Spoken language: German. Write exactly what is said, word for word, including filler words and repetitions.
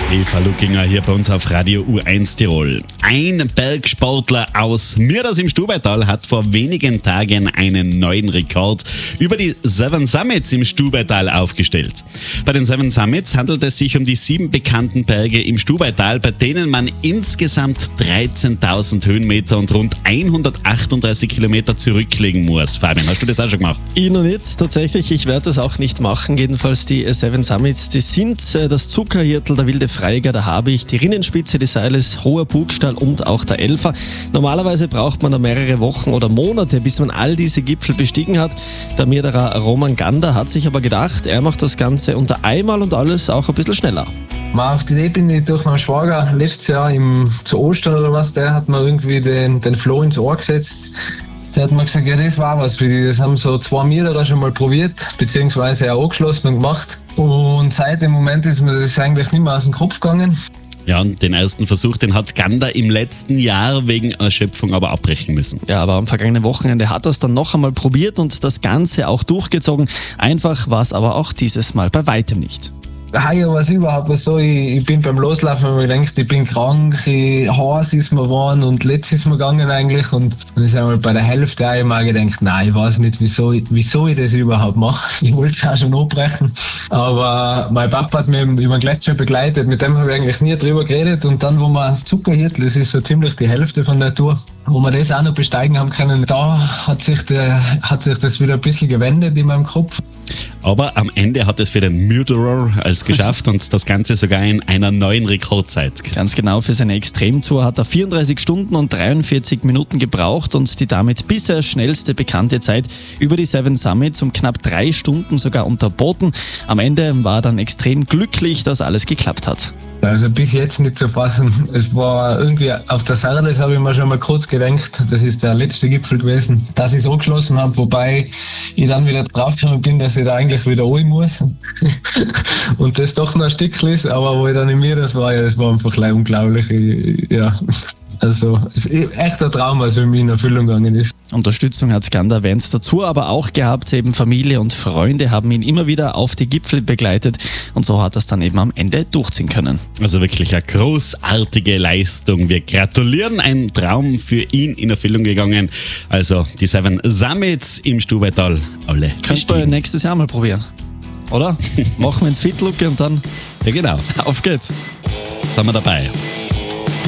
Eva Luckinger hier bei uns auf Radio U eins Tirol. Ein Bergsportler aus Myrders im Stubaital hat vor wenigen Tagen einen neuen Rekord über die Seven Summits im Stubaital aufgestellt. Bei den Seven Summits handelt es sich um die sieben bekannten Berge im Stubaital, bei denen man insgesamt dreizehntausend Höhenmeter und rund hundertachtunddreißig Kilometer zurücklegen muss. Fabian, hast du das auch schon gemacht? Ich noch nicht, tatsächlich. Ich werde das auch nicht machen. Jedenfalls die Seven Summits, die sind das Zuckerhirtel, der Wilde Freiger, der Habicht, die Rinnenspitze des Seiles, Hoher Burgstall und auch der Elfer. Normalerweise braucht man da mehrere Wochen oder Monate, bis man all diese Gipfel bestiegen hat. Der Myrderer Roman Gander hat sich aber gedacht, er macht das Ganze unter einmal und alles auch ein bisschen schneller. Mal auf die Idee bin ich durch meinen Schwager letztes Jahr im, zu Ostern oder was, der hat mir irgendwie den, den Floh ins Ohr gesetzt. Der hat mir gesagt, ja, das war was für die. Das haben so zwei Myrderer schon mal probiert, beziehungsweise auch angeschlossen und gemacht. Und seit dem Moment ist mir das eigentlich nicht mehr aus dem Kopf gegangen. Ja, und den ersten Versuch, den hat Gander im letzten Jahr wegen Erschöpfung aber abbrechen müssen. Ja, aber am vergangenen Wochenende hat er es dann noch einmal probiert und das Ganze auch durchgezogen. Einfach war es aber auch dieses Mal bei weitem nicht. Heuer war es überhaupt was so, ich, ich bin beim Loslaufen mir gedacht, ich bin krank, ich, heiß ist mir geworden und letzt ist mir gegangen eigentlich und dann ist einmal bei der Hälfte auch immer gedacht, nein, ich weiß nicht, wieso, wieso ich das überhaupt mache. Ich wollte es auch schon abbrechen, aber mein Papa hat mich über den Gletscher begleitet, mit dem habe ich eigentlich nie drüber geredet und dann, wo man das Zuckerhirtel, das ist so ziemlich die Hälfte von der Tour, wo wir das auch noch besteigen haben können, da hat sich, der, hat sich das wieder ein bisschen gewendet in meinem Kopf. Aber am Ende hat es für den Myrderer als geschafft und das Ganze sogar in einer neuen Rekordzeit. Ganz genau, für seine Extremtour hat er vierunddreißig Stunden und dreiundvierzig Minuten gebraucht und die damit bisher schnellste bekannte Zeit über die Seven Summits um knapp drei Stunden sogar unterboten. Am Ende war er dann extrem glücklich, dass alles geklappt hat. Also bis jetzt nicht zu fassen. Es war irgendwie auf der Sardes, habe ich mir schon mal kurz gedacht, das ist der letzte Gipfel gewesen, dass ich es angeschlossen habe, wobei ich dann wieder draufgekommen bin, dass ich da eigentlich wieder rein muss und das doch noch ein Stückchen ist, aber wo ich dann in mir das war, ja, das war einfach unglaublich. Ich, ja. Also es ist echt ein Traum, was für mich in Erfüllung gegangen ist. Unterstützung hat Gander erwähnt dazu aber auch gehabt, eben Familie und Freunde haben ihn immer wieder auf die Gipfel begleitet und so hat er es dann eben am Ende durchziehen können. Also wirklich eine großartige Leistung. Wir gratulieren, ein Traum für ihn in Erfüllung gegangen. Also die Seven Summits im Stubaital, alle Könnt ihr nächstes Jahr mal probieren, oder? Machen wir ins Fitlucke und dann ja genau, auf geht's. sind wir dabei.